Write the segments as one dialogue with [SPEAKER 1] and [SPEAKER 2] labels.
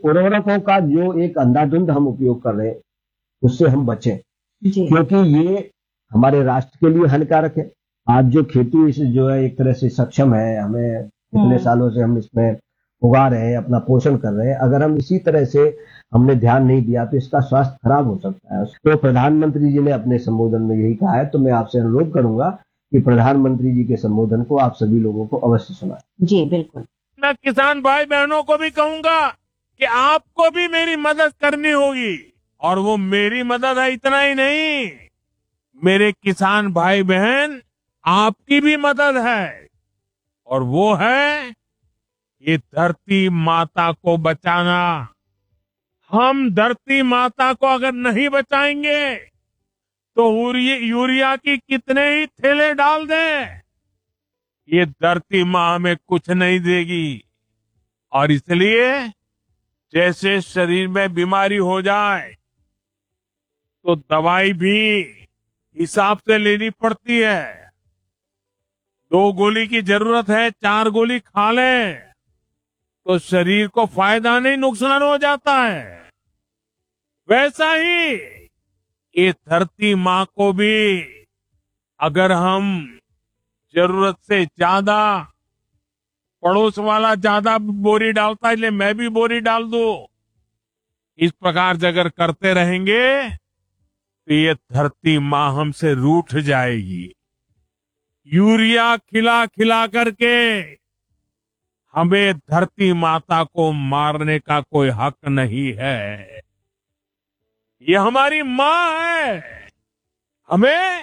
[SPEAKER 1] उर्वरकों का जो एक अंधाधुंध हम उपयोग कर रहे हैं, उससे हम बचें,
[SPEAKER 2] जी।
[SPEAKER 1] क्योंकि ये हमारे राष्ट्र के लिए हानिकारक है। आज जो खेती जो है एक तरह से सक्षम है, हमें इतने सालों से हम इसमें उगा रहे हैं, अपना पोषण कर रहे हैं। अगर हम इसी तरह से हमने ध्यान नहीं दिया तो इसका स्वास्थ्य खराब हो सकता है। तो प्रधानमंत्री जी ने अपने संबोधन में यही कहा है, तो मैं आपसे अनुरोध करूंगा कि प्रधानमंत्री जी के संबोधन को आप सभी लोगों को अवश्य सुनाएं।
[SPEAKER 2] जी बिल्कुल।
[SPEAKER 3] मैं किसान भाई बहनों को भी कहूंगा कि आपको भी मेरी मदद करनी होगी, और वो मेरी मदद है इतना ही नहीं, मेरे किसान भाई बहन आपकी भी मदद है, और वो है ये धरती माता को बचाना। हम धरती माता को अगर नहीं बचाएंगे तो यूरिया की कितने ही थैले डाल दें, ये धरती माँ हमें कुछ नहीं देगी। और इसलिए जैसे शरीर में बीमारी हो जाए तो दवाई भी हिसाब से लेनी पड़ती है। 2 गोली की जरूरत है, 4 गोली खा लें तो शरीर को फायदा नहीं नुकसान हो जाता है। वैसा ही ये धरती माँ को भी अगर हम जरूरत से ज्यादा, पड़ोस वाला ज्यादा बोरी डालता है इसलिए मैं भी बोरी डाल दूं, इस प्रकार से अगर करते रहेंगे तो ये धरती माँ हमसे रूठ जाएगी। यूरिया खिला खिला करके हमें धरती माता को मारने का कोई हक नहीं है। ये हमारी माँ है, हमें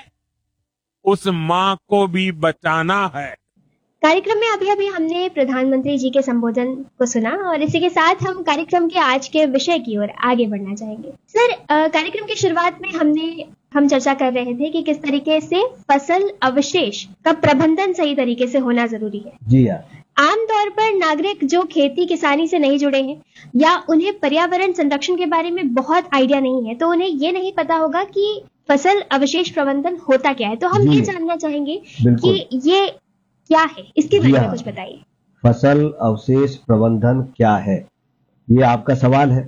[SPEAKER 3] उस माँ को भी बचाना है।
[SPEAKER 4] कार्यक्रम में अभी हमने प्रधानमंत्री जी के संबोधन को सुना और इसी के साथ हम कार्यक्रम के आज के विषय की ओर आगे बढ़ना चाहेंगे। सर, कार्यक्रम की शुरुआत में हम चर्चा कर रहे थे कि किस तरीके से फसल अवशेष का प्रबंधन सही तरीके से होना जरूरी है।
[SPEAKER 1] जी हाँ।
[SPEAKER 4] आमतौर पर नागरिक जो खेती किसानी से नहीं जुड़े हैं या उन्हें पर्यावरण संरक्षण के बारे में बहुत आइडिया नहीं है, तो उन्हें ये नहीं पता होगा कि फसल अवशेष प्रबंधन होता क्या है। तो हम ये जानना चाहेंगे कि ये क्या है, इसके बारे में कुछ बताइए।
[SPEAKER 1] फसल अवशेष प्रबंधन क्या है, ये आपका सवाल है।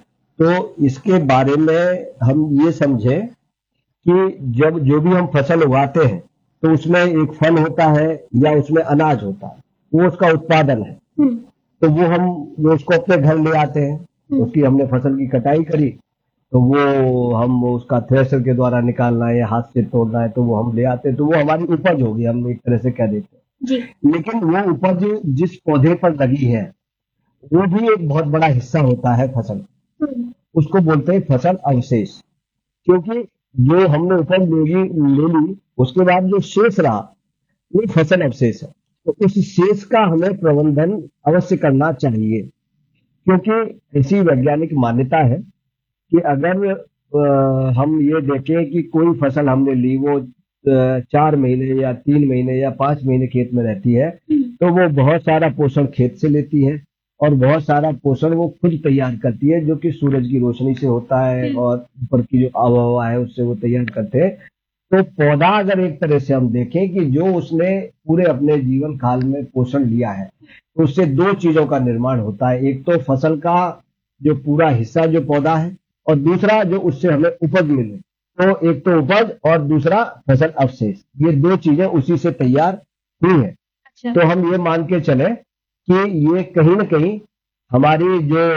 [SPEAKER 1] तो इसके बारे में हम ये समझें कि जब जो भी हम फसल उगाते हैं तो उसमें एक फल होता है या उसमें अनाज होता है, वो उसका उत्पादन है। तो वो हम उसको अपने घर ले आते हैं, उसकी हमने फसल की कटाई करी तो वो हम उसका थ्रेशर के द्वारा निकालना है या हाथ से तोड़ना है तो वो हम ले आते हैं, तो वो हमारी उपज होगी, हम एक तरह से कह देते हैं
[SPEAKER 4] जी।
[SPEAKER 1] लेकिन वो उपज जिस पौधे पर लगी है वो भी एक बहुत बड़ा हिस्सा होता है फसल, उसको बोलते हैं फसल अवशेष। क्योंकि जो हमने उपज ले ली उसके बाद जो शेष रहा वो फसल अवशेष है। तो उस शेष का हमें प्रबंधन अवश्य करना चाहिए, क्योंकि ऐसी वैज्ञानिक मान्यता है कि अगर हम ये देखें कि कोई फसल हमने ली, वो 4 महीने या 3 महीने या 5 महीने खेत में रहती है तो वो बहुत सारा पोषण खेत से लेती है और बहुत सारा पोषण वो खुद तैयार करती है, जो कि सूरज की रोशनी से होता है और ऊपर की जो आबोहवा है उससे वो तैयार करते हैं। तो पौधा अगर एक तरह से हम देखें कि जो उसने पूरे अपने जीवन काल में पोषण लिया है तो उससे 2 चीजों का निर्माण होता है। एक तो फसल का जो पूरा हिस्सा जो पौधा है और दूसरा जो उससे हमें उपज मिले, तो एक तो उपज और दूसरा फसल अवशेष, ये 2 चीजें उसी से तैयार हुई है।
[SPEAKER 4] अच्छा।
[SPEAKER 1] तो हम ये मान के चले कि ये कहीं न कहीं हमारी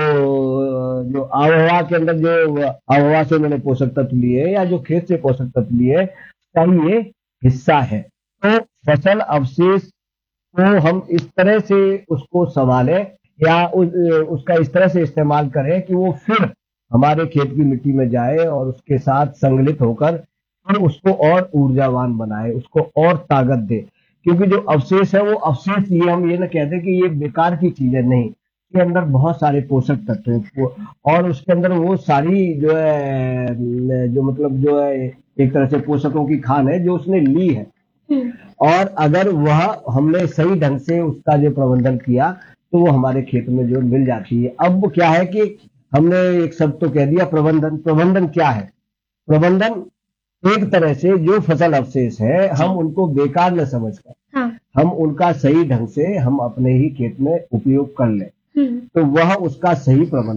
[SPEAKER 1] जो आबोहवा के अंदर जो आबोहवा से मैंने पोषक तत्व लिए या जो खेत से पोषक तत्व लिए का ये हिस्सा है। तो फसल अवशेष को हम इस तरह से उसको संभालें या उसका इस तरह से इस्तेमाल करें कि वो फिर हमारे खेत की मिट्टी में जाए और उसके साथ संगलित होकर फिर उसको और ऊर्जावान बनाए, उसको और ताकत दे। क्योंकि जो अवशेष है वो अवशेष, ये हम ये ना कहते कि ये बेकार की चीज है, नहीं, इसके अंदर बहुत सारे पोषक तत्व हैं और उसके अंदर वो सारी जो है जो है एक तरह से पोषकों की खान है जो उसने ली है। और अगर वह हमने सही ढंग से उसका जो प्रबंधन किया तो वो हमारे खेत में जो मिल जाती है। अब क्या है कि हमने एक शब्द तो कह दिया प्रबंधन क्या है? प्रबंधन एक तरह से जो फसल अवशेष है हम उनको बेकार न समझकर हम उनका सही ढंग से हम अपने ही खेत में उपयोग कर लें, तो वह उसका सही प्रबंधन